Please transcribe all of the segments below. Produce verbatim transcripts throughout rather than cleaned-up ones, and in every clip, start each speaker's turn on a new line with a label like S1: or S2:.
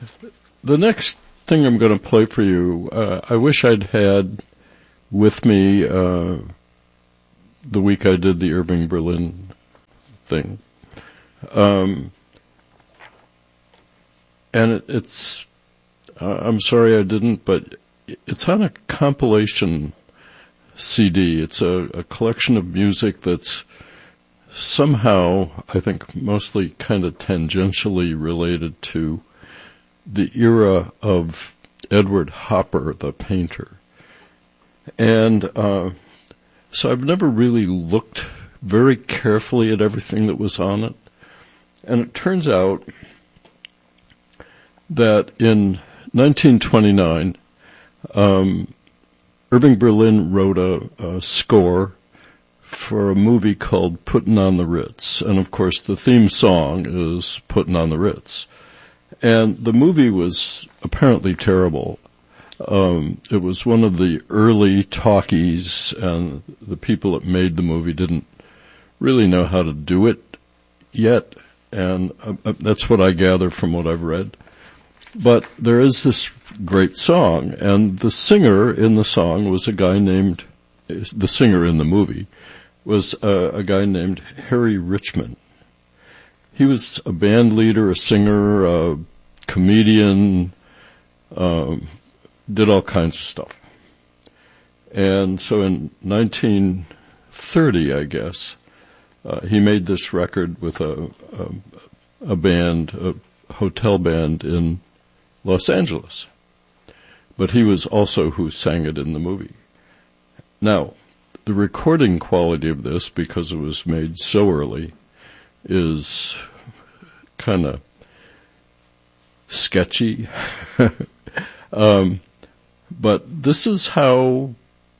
S1: The next thing I'm going to play for you, uh, I wish I'd had with me uh, the week I did the Irving Berlin thing. Um, and it, it's, uh, I'm sorry I didn't, but it's on a compilation C D. It's a, a collection of music that's somehow, I think, mostly kind of tangentially related to the era of Edward Hopper, the painter. And uh, so I've never really looked very carefully at everything that was on it. And it turns out that in nineteen twenty-nine, um, Irving Berlin wrote a, a score for a movie called Puttin' on the Ritz. And, of course, the theme song is Puttin' on the Ritz. And the movie was apparently terrible. Um, it was one of the early talkies, and the people that made the movie didn't really know how to do it yet. And uh, that's what I gather from what I've read. But there is this great song, and the singer in the song was a guy named, the singer in the movie was a, a guy named Harry Richman. He was a band leader, a singer, a comedian, um, did all kinds of stuff. And so in nineteen thirty, I guess, uh, he made this record with a, a, a band, a hotel band in Los Angeles. But he was also who sang it in the movie. Now, the recording quality of this, because it was made so early, is kind of sketchy. um, but this is how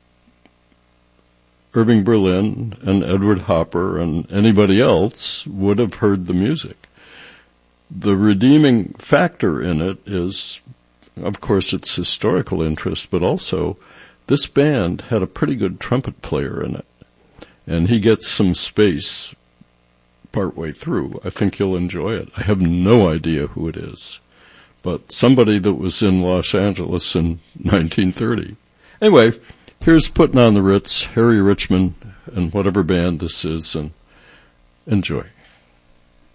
S1: Irving Berlin and Edward Hopper and anybody else would have heard the music. The redeeming factor in it is, of course, its historical interest, but also this band had a pretty good trumpet player in it. And he gets some space partway through. I think you'll enjoy it. I have no idea who it is, but somebody that was in Los Angeles in nineteen thirty. Anyway, here's Puttin' on the Ritz, Harry Richman, and whatever band this is, and enjoy.